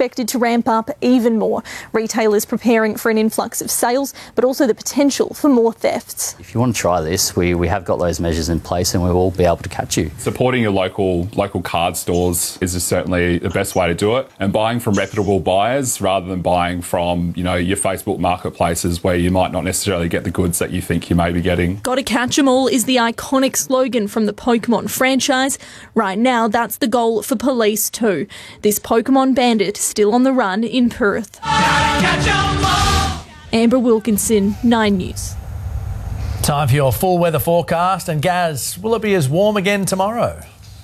expected to ramp up even more. Retailers preparing for an influx of sales, but also the potential for more thefts. If you want to try this, we have got those measures in place and we will be able to catch you. Supporting your local card stores is certainly the best way to do it, and buying from reputable buyers rather than buying from, your Facebook marketplaces where you might not necessarily get the goods that you think you may be getting. Gotta catch 'em all is the iconic slogan from the Pokemon franchise. Right now, that's the goal for police too. This Pokemon bandit still on the run in Perth. Amber Wilkinson, 9 News. Time for your full weather forecast. And Gaz, will it be as warm again tomorrow?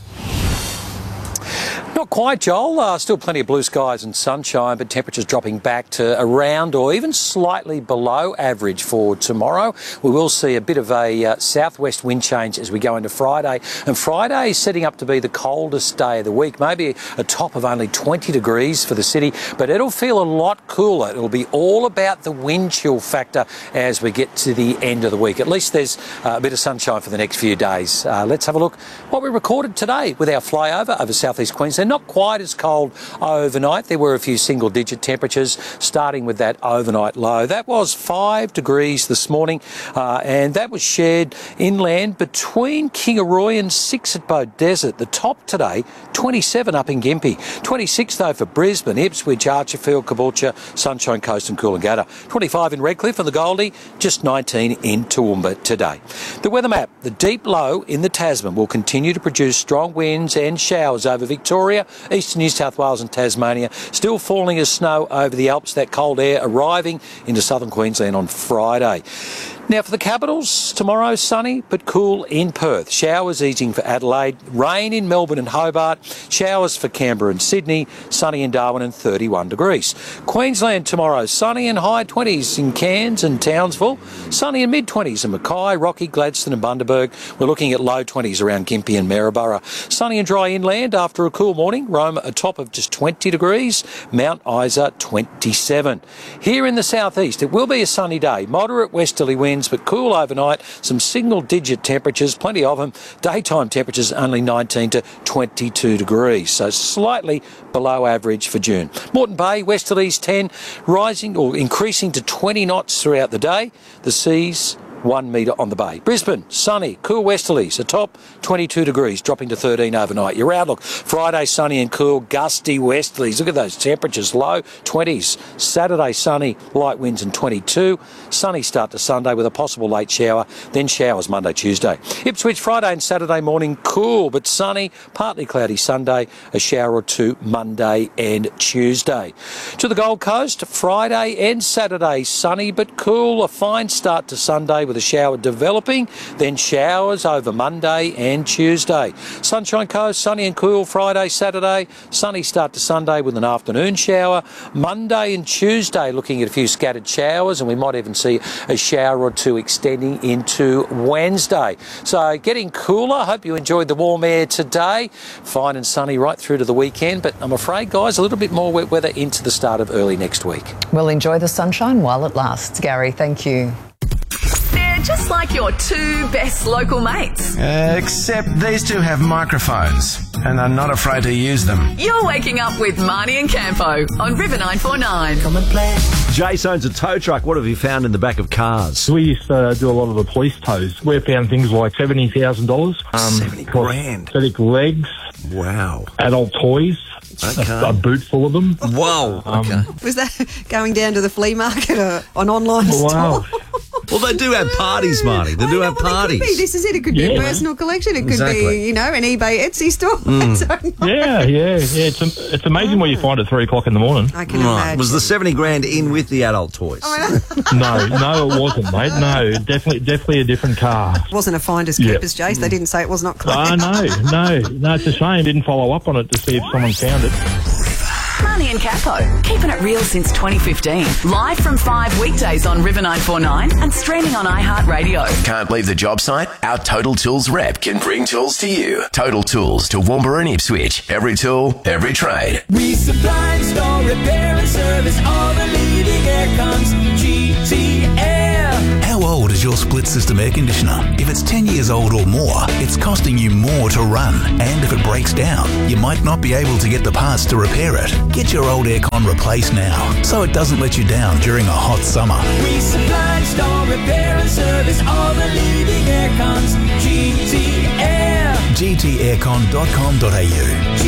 Not quite, Joel. Still plenty of blue skies and sunshine, but temperatures dropping back to around or even slightly below average for tomorrow. We will see a bit of a southwest wind change as we go into Friday. And Friday is setting up to be the coldest day of the week, maybe a top of only 20 degrees for the city, but it'll feel a lot cooler. It'll be all about the wind chill factor as we get to the end of the week. At least there's a bit of sunshine for the next few days. Let's have a look what we recorded today with our flyover over southeast Queensland. Not quite as cold overnight. There were a few single-digit temperatures, starting with that overnight low. That was 5 degrees this morning, and that was shared inland between Kingaroy and 6 at Beaudesert. The top today, 27 up in Gympie. 26, though, for Brisbane, Ipswich, Archerfield, Caboolture, Sunshine Coast and Coolangatta. 25 in Redcliffe and the Goldie, just 19 in Toowoomba today. The weather map, the deep low in the Tasman will continue to produce strong winds and showers over Victoria, eastern New South Wales and Tasmania. Still falling as snow over the Alps, that cold air arriving into southern Queensland on Friday. Now for the capitals, tomorrow sunny but cool in Perth. Showers easing for Adelaide, rain in Melbourne and Hobart, showers for Canberra and Sydney, sunny in Darwin and 31 degrees. Queensland tomorrow, sunny and high 20s in Cairns and Townsville, sunny and mid 20s in Mackay, Rocky, Gladstone and Bundaberg. We're looking at low 20s around Gympie and Maryborough. Sunny and dry inland after a cool morning, Roma a top of just 20 degrees, Mount Isa 27. Here in the southeast, it will be a sunny day, moderate westerly winds but cool overnight, some single-digit temperatures, plenty of them. Daytime temperatures only 19 to 22 degrees, so slightly below average for June. Moreton Bay, westerlies 10, rising or increasing to 20 knots throughout the day. The seas 1 metre on the bay. Brisbane, sunny, cool westerlies, a top 22 degrees, dropping to 13 overnight. Your outlook, Friday sunny and cool, gusty westerlies. Look at those temperatures, low 20s. Saturday sunny, light winds and 22. Sunny start to Sunday with a possible late shower, then showers Monday, Tuesday. Ipswich, Friday and Saturday morning, cool but sunny, partly cloudy Sunday, a shower or two Monday and Tuesday. To the Gold Coast, Friday and Saturday, sunny but cool, a fine start to Sunday with a shower developing, then showers over Monday and Tuesday. Sunshine Coast, sunny and cool Friday, Saturday, sunny start to Sunday with an afternoon shower. Monday and Tuesday looking at a few scattered showers, and we might even see a shower or two extending into Wednesday. So getting cooler. I hope you enjoyed the warm air today. Fine and sunny right through to the weekend, but I'm afraid, guys, a little bit more wet weather into the start of early next week. We'll enjoy the sunshine while it lasts. Gary, thank you. They're just like your two best local mates. Except these two have microphones and are not afraid to use them. You're waking up with Marnie and Campo on River 949. Come and play. Jace owns a tow truck. What have you found in the back of cars? We used to do a lot of the police tows. We found things like $70,000. 70 grand. Prosthetic legs. Wow. Adult toys. Okay. A boot full of them. Whoa. Okay. Was that going down to the flea market or an online wow. store? Well, they do have parties, Marty. They do have parties. This is it. It could be a personal collection. It could be, an eBay Etsy store. Yeah. It's amazing what you find at 3 o'clock in the morning. I can imagine. Was the 70 grand in with the adult toys? No, it wasn't, mate. No, definitely a different car. It wasn't a finders keepers, Jace. They didn't say it was not clear. No, it's a shame. Didn't follow up on it to see if someone found it. Marnie and Capo, keeping it real since 2015. Live from 5 weekdays on River 949 and streaming on iHeartRadio. Can't leave the job site? Our Total Tools rep can bring tools to you. Total Tools to Toowoomba and Ipswich. Every tool, every trade. We supply, install, repair and service all the leading air cons. GTL. How old is your split system air conditioner. If it's 10 years old or more, it's costing you more to run. And if it breaks down, you might not be able to get the parts to repair it. Get your old aircon replaced now, so it doesn't let you down during a hot summer. We supply, install, repair and service all the leading aircons. GT Air. gtaircon.com.au.